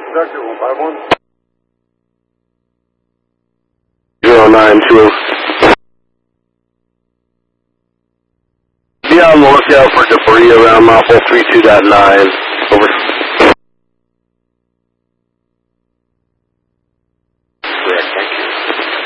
Vector 151. 092. Be on the lookout for debris around Mopple 32.9.